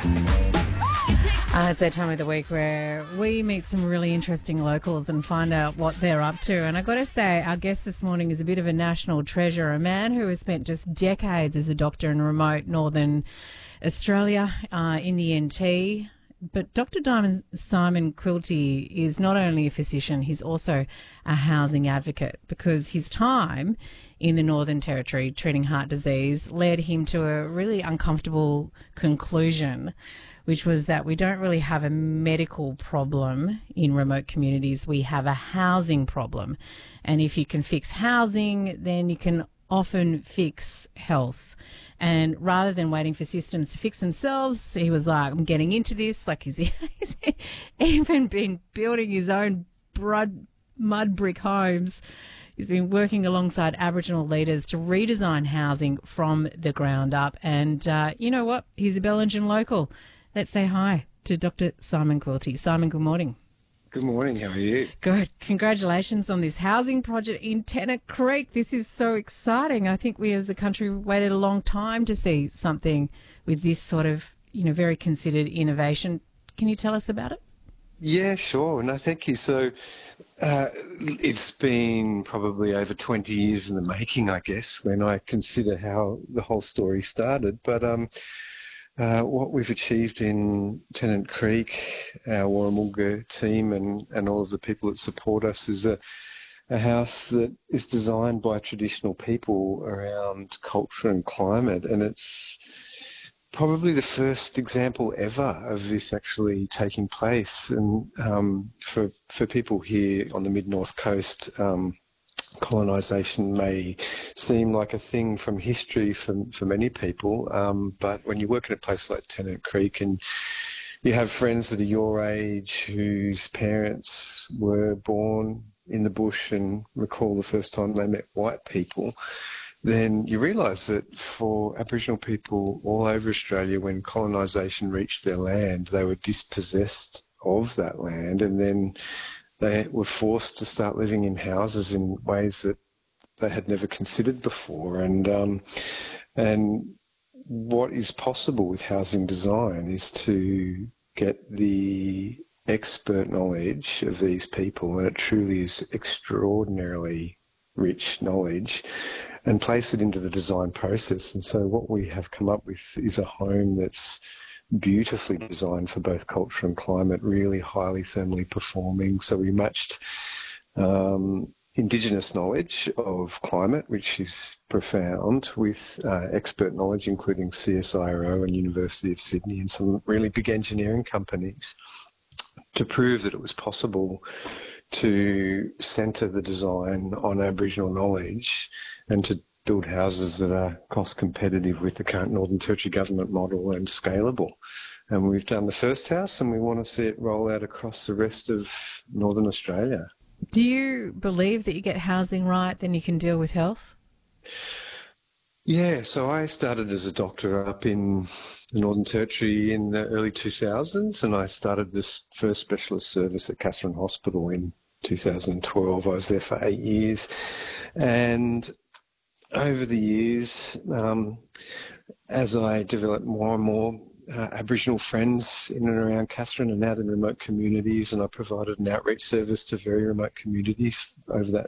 It's that time of the week where we meet some really interesting locals and find out what they're up to. And I've got to say, our guest this morning is a bit of a national treasure, a man who has spent just decades as a doctor in remote northern Australia in the NT. But Dr. Simon Quilty is not only a physician, he's also a housing advocate, because his time in the Northern Territory treating heart disease led him to a really uncomfortable conclusion, which was that we don't really have a medical problem in remote communities, we have a housing problem. And if you can fix housing, then you can often fix health. And rather than waiting for systems to fix themselves, he was like, I'm getting into this. Like he's even been building his own mud brick homes. He's been working alongside Aboriginal leaders to redesign housing from the ground up. And you know what? He's a Bellingen local. Let's say hi to Dr. Simon Quilty. Simon, good morning. Good morning. How are you? Good. Congratulations on this housing project in Tennant Creek. This is so exciting. I think we as a country waited a long time to see something with this sort of, very considered innovation. Can you tell us about it? Yeah, sure. No, thank you. So it's been probably over 20 years in the making, I guess, when I consider how the whole story started. But what we've achieved in Tennant Creek, our Warramulga team and all of the people that support us, is a house that is designed by traditional people around culture and climate. And it's probably the first example ever of this actually taking place. And for people here on the mid-north coast, colonisation may seem like a thing from history for many people, but when you work in a place like Tennant Creek and you have friends that are your age whose parents were born in the bush and recall the first time they met white people, then you realise that for Aboriginal people all over Australia, when colonisation reached their land, they were dispossessed of that land, and then they were forced to start living in houses in ways that they had never considered before. And what is possible with housing design is to get the expert knowledge of these people, and it truly is extraordinarily rich knowledge, and place it into the design process. And so what we have come up with is a home that's beautifully designed for both culture and climate, really highly thermally performing. So we matched Indigenous knowledge of climate, which is profound, with expert knowledge, including CSIRO and University of Sydney and some really big engineering companies, to prove that it was possible to centre the design on Aboriginal knowledge and to build houses that are cost competitive with the current Northern Territory government model and scalable. And we've done the first house and we want to see it roll out across the rest of Northern Australia. Do you believe that you get housing right, then you can deal with health? Yeah, so I started as a doctor up in the Northern Territory in the early 2000s, and I started this first specialist service at Katherine Hospital in 2012. I was there for 8 years, and over the years, as I developed more and more Aboriginal friends in and around Katherine and out in remote communities, and I provided an outreach service to very remote communities over that